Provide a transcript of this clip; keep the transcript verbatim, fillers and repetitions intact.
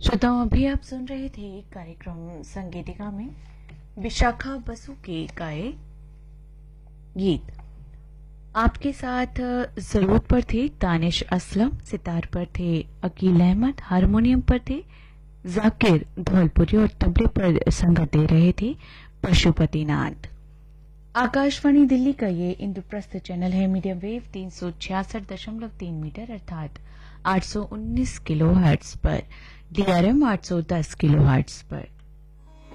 श्रोताओं, अभी आप सुन रहे थे कार्यक्रम संगीतिका में विशाखा बसु के गाए गीत। आपके साथ जरूरत पर थे दानिश असलम, सितार पर थे अकील अहमद, हारमोनियम पर थे जाकिर धौलपुरी और तबले पर संगत दे रहे थे पशुपति नाथ। आकाशवाणी दिल्ली का ये इंद्रप्रस्थ चैनल है मीडियम वेव तीन सौ छियासठ दशमलव तीन मीटर अर्थात आठ सौ उन्नीस किलो हर्ट्ज पर, डीआरएम आठ सौ दस किलो हर्ट्ज पर।